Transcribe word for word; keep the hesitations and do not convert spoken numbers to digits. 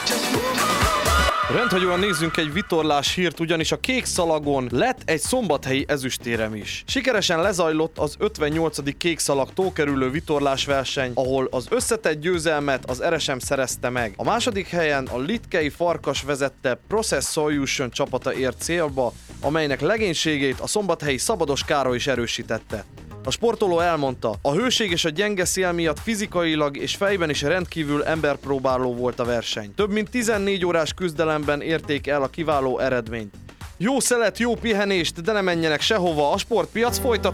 Rendhagyóan nézzünk egy vitorlás hírt, ugyanis a kék szalagon lett egy szombathelyi ezüstérem is. Sikeresen lezajlott az ötvennyolcadik kék szalag tókerülő vitorlásverseny, ahol az összetett győzelmet az er es em szerezte meg. A második helyen a Litkei Farkas vezette Process Solution csapata ért célba, amelynek legénységét a szombathelyi Szabados Károly is erősítette. A sportoló elmondta, a hőség és a gyenge szél miatt fizikailag és fejben is rendkívül emberpróbáló volt a verseny. Több mint tizennégy órás küzdelemben érték el a kiváló eredményt. Jó szelet, jó pihenést, de ne menjenek sehova, a sportpiac folytatódik.